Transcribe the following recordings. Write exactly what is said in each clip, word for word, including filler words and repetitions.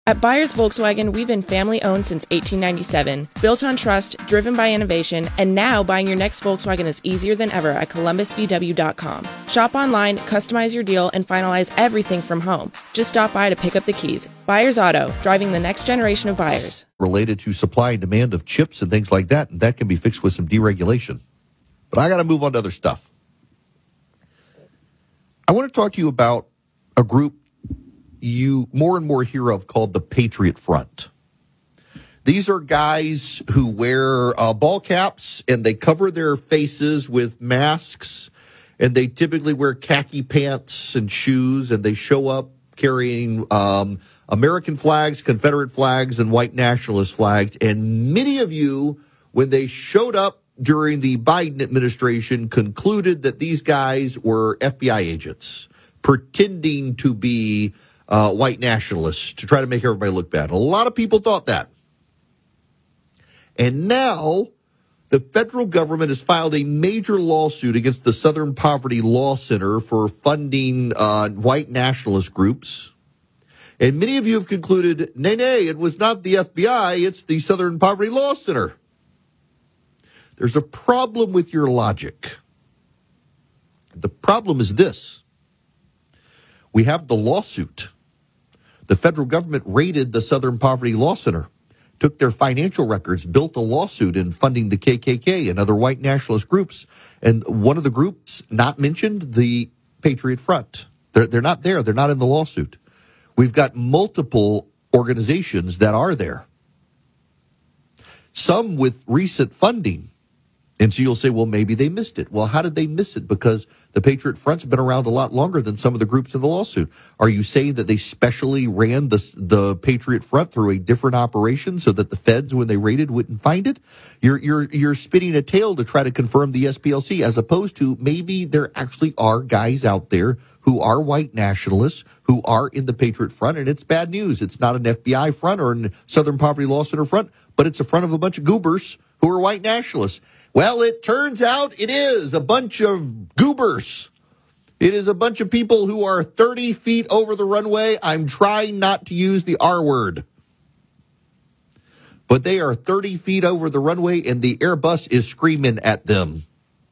At Byers Volkswagen, we've been family-owned since eighteen ninety-seven, built on trust, driven by innovation, and now buying your next Volkswagen is easier than ever at columbus v w dot com. Shop online, customize your deal, and finalize everything from home. Just stop by to pick up the keys. Byers Auto, driving the next generation of buyers. Related to supply and demand of chips and things like that, and that can be fixed with some deregulation. But I got to move on to other stuff. I want to talk to you about a group you more and more hear of called the Patriot Front. These are guys who wear uh, ball caps and they cover their faces with masks, and they typically wear khaki pants and shoes, and they show up carrying um, American flags, Confederate flags, and white nationalist flags. And many of you, when they showed up during the Biden administration, concluded that these guys were F B I agents pretending to be Uh, white nationalists to try to make everybody look bad. A lot of people thought that. And now the federal government has filed a major lawsuit against the Southern Poverty Law Center for funding uh, white nationalist groups. And many of you have concluded, nay, nay, it was not the F B I, it's the Southern Poverty Law Center. There's a problem with your logic. The problem is this. We have the lawsuit. The federal government raided the Southern Poverty Law Center, took their financial records, built a lawsuit in funding the K K K and other white nationalist groups. And one of the groups not mentioned, the Patriot Front. They're, they're not there. They're not in the lawsuit. We've got multiple organizations that are there, some with recent funding. And so you'll say, well, maybe they missed it. Well, how did they miss it? Because the Patriot Front's been around a lot longer than some of the groups in the lawsuit. Are you saying that they specially ran the, the Patriot Front through a different operation so that the feds, when they raided, wouldn't find it? You're, you're, you're spinning a tail to try to confirm the S P L C, as opposed to maybe there actually are guys out there who are white nationalists, who are in the Patriot Front, and it's bad news. It's not an F B I front or a Southern Poverty Law Center front, but it's a front of a bunch of goobers who are white nationalists. Well, it turns out it is a bunch of goobers. It is a bunch of people who are thirty feet over the runway. I'm trying not to use the R word. But they are thirty feet over the runway, and the Airbus is screaming at them.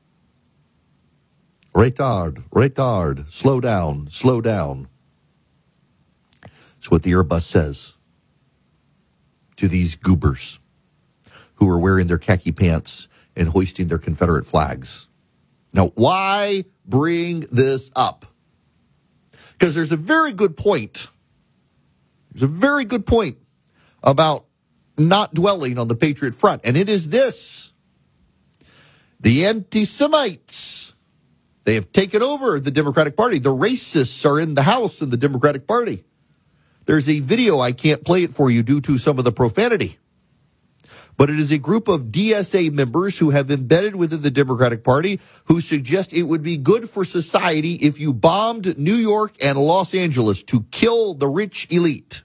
Retard, retard, slow down, slow down. That's what the Airbus says to these goobers who are wearing their khaki pants and hoisting their Confederate flags. Now, why bring this up? Because there's a very good point. There's a very good point about not dwelling on the Patriot Front, and it is this. The anti-Semites, they have taken over the Democratic Party. The racists are in the House in the Democratic Party. There's a video, I can't play it for you due to some of the profanity. But it is a group of D S A members who have embedded within the Democratic Party who suggest it would be good for society if you bombed New York and Los Angeles to kill the rich elite.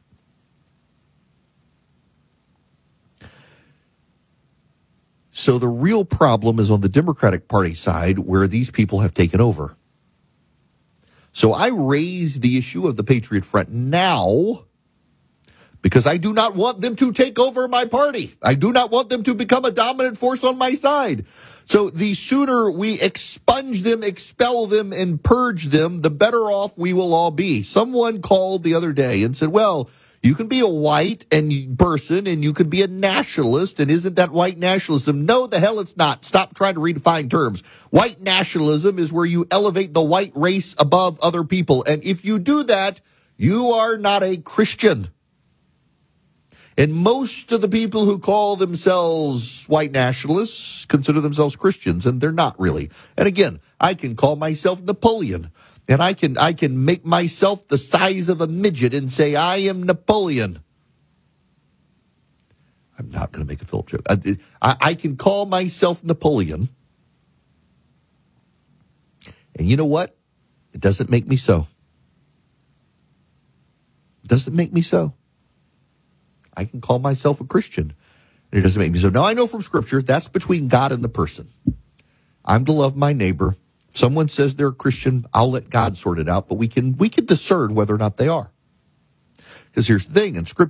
So the real problem is on the Democratic Party side, where these people have taken over. So I raise the issue of the Patriot Front now because I do not want them to take over my party. I do not want them to become a dominant force on my side. So the sooner we expunge them, expel them, and purge them, the better off we will all be. Someone called the other day and said, well, you can be a white and person and you can be a nationalist, and isn't that white nationalism? No, the hell it's not. Stop trying to redefine terms. White nationalism is where you elevate the white race above other people. And if you do that, you are not a Christian. And most of the people who call themselves white nationalists consider themselves Christians, and they're not really. And again, I can call myself Napoleon, and I can I can make myself the size of a midget and say I am Napoleon. I'm not going to make a Philip joke. I, I, I can call myself Napoleon, and you know what? It doesn't make me so. It doesn't make me so. I can call myself a Christian, and it doesn't make me so. Now, I know from Scripture that's between God and the person. I'm to love my neighbor. If someone says they're a Christian, I'll let God sort it out, but we can we can discern whether or not they are. Because here's the thing, in Scripture,